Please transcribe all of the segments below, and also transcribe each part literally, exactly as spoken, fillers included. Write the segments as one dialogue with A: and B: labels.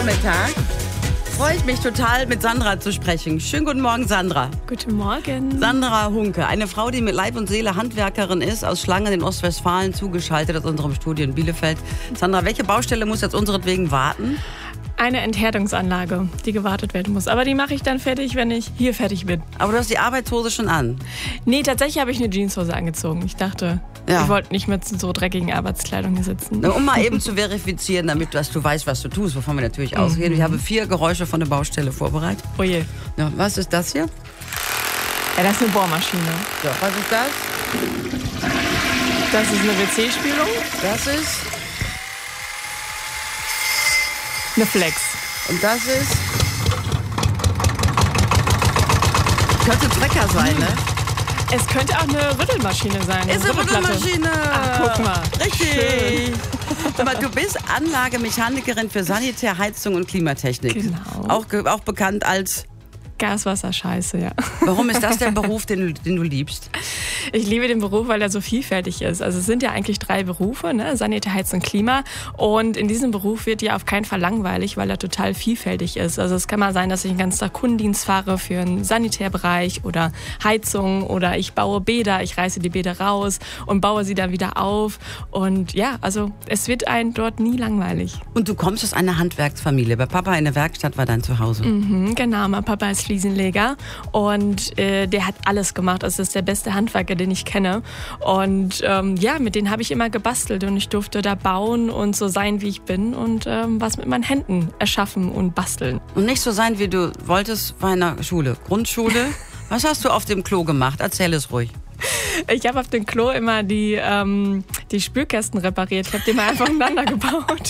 A: Nachmittag freue ich mich total, mit Sandra zu sprechen. Schönen guten Morgen, Sandra.
B: Guten Morgen.
A: Sandra Hunke, eine Frau, die mit Leib und Seele Handwerkerin ist, aus Schlangen in Ostwestfalen, zugeschaltet aus unserem Studio in Bielefeld. Sandra, welche Baustelle muss jetzt unseretwegen warten?
B: Eine Enthärtungsanlage, die gewartet werden muss. Aber die mache ich dann fertig, wenn ich hier fertig bin.
A: Aber du hast die Arbeitshose schon an.
B: Nee, tatsächlich habe ich eine Jeanshose angezogen. Ich dachte, ja. ich wollte nicht mit so dreckigen Arbeitskleidung hier sitzen.
A: Um mal eben zu verifizieren, damit du, du weißt, was du tust, wovon wir natürlich mhm. ausgehen. Ich habe vier Geräusche von der Baustelle vorbereitet.
B: Oh je.
A: Ja, was ist das hier?
B: Ja, das ist eine Bohrmaschine.
A: So, was ist das?
B: Das ist eine W C-Spülung.
A: Das ist...
B: eine Flex.
A: Und das ist... könnte Trecker sein, ne?
B: Es könnte auch eine Rüttelmaschine sein.
A: Ist eine Rüttelmaschine.
B: Ach, guck mal.
A: Richtig. Aber du bist Anlagemechanikerin für Sanitär, Heizung und Klimatechnik.
B: Genau.
A: Auch, auch bekannt als...
B: Gaswasser-Scheiße, ja.
A: Warum ist das der Beruf, den du, den du liebst?
B: Ich liebe den Beruf, weil er so vielfältig ist. Also es sind ja eigentlich drei Berufe, ne? Sanitär, Heizung, Klima. Und in diesem Beruf wird ja auf keinen Fall langweilig, weil er total vielfältig ist. Also es kann mal sein, dass ich den ganzen Tag Kundendienst fahre für einen Sanitärbereich oder Heizung oder ich baue Bäder, ich reiße die Bäder raus und baue sie dann wieder auf. Und ja, also es wird einem dort nie langweilig.
A: Und du kommst aus einer Handwerksfamilie. Bei Papa in der Werkstatt war dein Zuhause.
B: Mhm, genau, mein Papa ist Fliesenleger und äh, der hat alles gemacht. Also das ist der beste Handwerker, den ich kenne. Und ähm, ja, mit denen habe ich immer gebastelt und ich durfte da bauen und so sein, wie ich bin und ähm, was mit meinen Händen erschaffen und basteln.
A: Und nicht so sein, wie du wolltest bei einer Schule. Grundschule. Was hast du auf dem Klo gemacht? Erzähl es ruhig.
B: Ich habe auf dem Klo immer die, ähm, die Spülkästen repariert. Ich habe die mal einfach aneinander gebaut.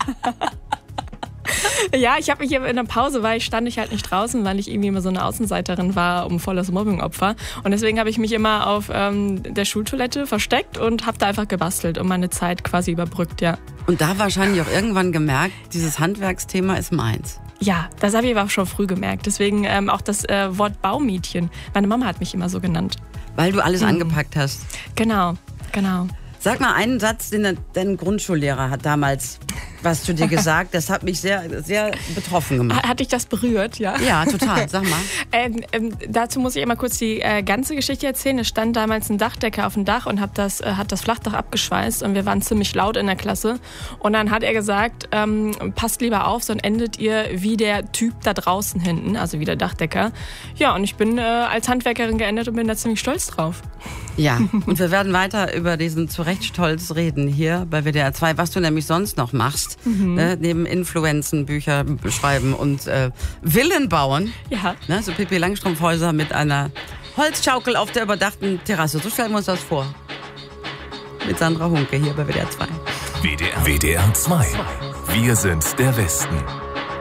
B: Ja, ich habe mich in der Pause, weil ich stand ich halt nicht draußen, weil ich irgendwie immer so eine Außenseiterin war, um volles Mobbingopfer. Und deswegen habe ich mich immer auf ähm, der Schultoilette versteckt und habe da einfach gebastelt und meine Zeit quasi überbrückt, ja.
A: Und da wahrscheinlich auch irgendwann gemerkt, dieses Handwerksthema ist meins.
B: Ja, das habe ich aber auch schon früh gemerkt. Deswegen ähm, auch das äh, Wort Baumädchen. Meine Mama hat mich immer so genannt.
A: Weil du alles mhm. angepackt hast.
B: Genau, genau.
A: Sag mal einen Satz, den dein Grundschullehrer hat damals was zu dir gesagt. Das hat mich sehr, sehr betroffen gemacht.
B: Hat dich das berührt, ja?
A: Ja, total. Sag mal.
B: ähm, ähm, dazu muss ich immer kurz die äh, ganze Geschichte erzählen. Es stand damals ein Dachdecker auf dem Dach und hat das, äh, hat das Flachdach abgeschweißt und wir waren ziemlich laut in der Klasse. Und dann hat er gesagt, ähm, passt lieber auf, sonst endet ihr wie der Typ da draußen hinten, also wie der Dachdecker. Ja, und ich bin äh, als Handwerkerin geendet und bin da ziemlich stolz drauf.
A: Ja, und wir werden weiter über diesen zu Recht Stolz reden hier bei W D R zwei, was du nämlich sonst noch machst, mhm. ne, neben Influenzen, Bücher schreiben und äh, Villen bauen.
B: Ja.
A: Ne, so Pippi Langstrumpfhäuser mit einer Holzschaukel auf der überdachten Terrasse. So stellen wir uns das vor. Mit Sandra Hunke hier bei W D R zwei.
C: W D R, W D R zwei. Wir sind der Westen.